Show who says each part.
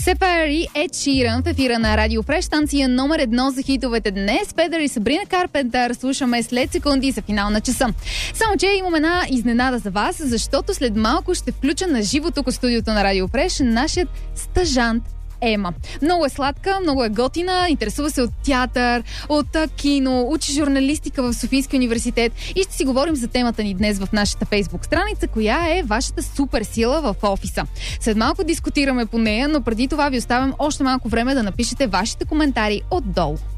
Speaker 1: Сепар и Ед Ширан в ефира на Радио Фреш, станция номер 1 за хитовете днес. Педър и Сабрина Карпентър слушаме след секунди за финал на часа. Само че имам една изненада за вас, защото след малко ще включа на живо тук в студиото на Радио Фреш нашият стажант Ема. Много е сладка, много е готина, интересува се от театър, от кино, учи журналистика в Софийския университет и ще си говорим за темата ни днес в нашата Фейсбук страница, коя е вашата супер сила в офиса. След малко дискутираме по нея, но преди това ви оставям още малко време да напишете вашите коментари отдолу.